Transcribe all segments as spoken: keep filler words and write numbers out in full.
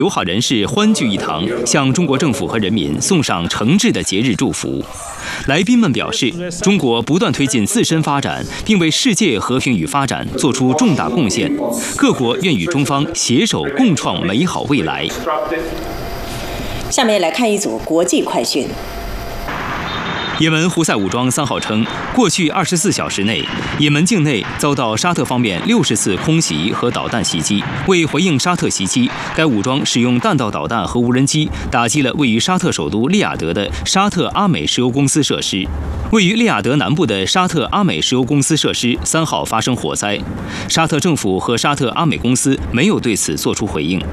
友好人士欢聚一堂，向中国政府和人民送上诚挚的节日祝福。来宾们表示，中国不断推进自身发展，并为世界和平与发展做出重大贡献。各国愿与中方携手共创美好未来。 下面来看一组国际快讯。 也门胡塞武装三号称，过去二十四小时内，也门境内遭到沙特方面六十次空袭和导弹袭击。为回应沙特袭击，该武装使用弹道导弹和无人机打击了位于沙特首都利雅得的沙特阿美石油公司设施。位于利雅得南部的沙特阿美石油公司设施三号发生火灾，沙特政府和沙特阿美公司没有对此作出回应。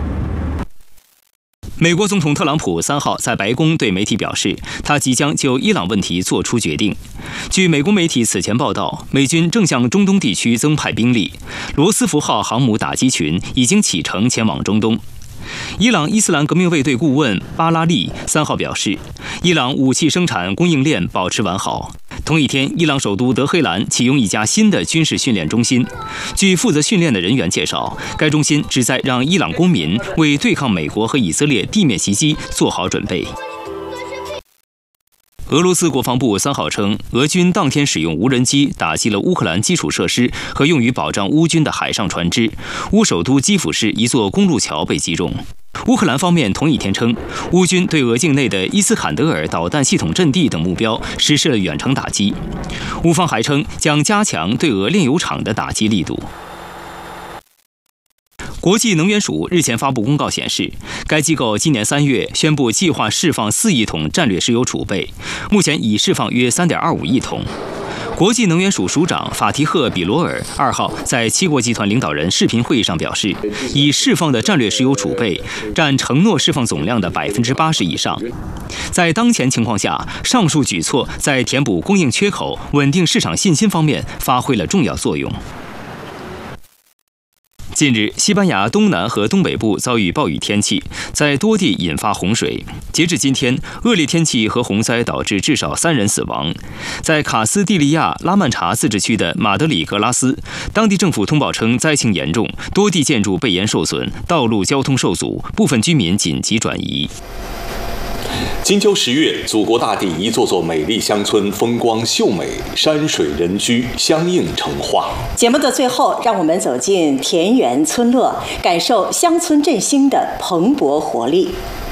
美国总统特朗普三号在白宫对媒体表示，他即将就伊朗问题做出决定。据美国媒体此前报道，美军正向中东地区增派兵力，罗斯福号航母打击群已经启程前往中东。伊朗伊斯兰革命卫队顾问巴拉利三号表示，伊朗武器生产供应链保持完好。同一天，伊朗首都德黑兰启用一家新的军事训练中心。据负责训练的人员介绍，该中心旨在让伊朗公民为对抗美国和以色列地面袭击做好准备。俄罗斯国防部三号称，俄军当天使用无人机打击了乌克兰基础设施和用于保障乌军的海上船只。乌首都基辅市一座公路桥被击中。乌克兰方面同一天称，乌军对俄境内的伊斯坎德尔导弹系统阵地等目标实施了远程打击。乌方还称将加强对俄炼油厂的打击力度。国际能源署日前发布公告显示，该机构今年三月宣布计划释放四亿桶战略石油储备，目前已释放约 三点二五亿桶。国际能源署署长法提赫·比罗尔二号在七国集团领导人视频会议上表示，已释放的战略石油储备占承诺释放总量的百分之八十以上。在当前情况下，上述举措在填补供应缺口、稳定市场信心方面发挥了重要作用。近日，西班牙东南和东北部遭遇暴雨天气，在多地引发洪水。截至今天，恶劣天气和洪灾导致至少三人死亡。在卡斯蒂利亚拉曼查自治区的马德里格拉斯，当地政府通报称灾情严重，多地建筑被淹受损，道路交通受阻，部分居民紧急转移。 金秋十月，祖国大地一座座美丽乡村风光秀美，山水人居相映成画。 节目的最后，让我们走进田园村落，感受乡村振兴的蓬勃活力。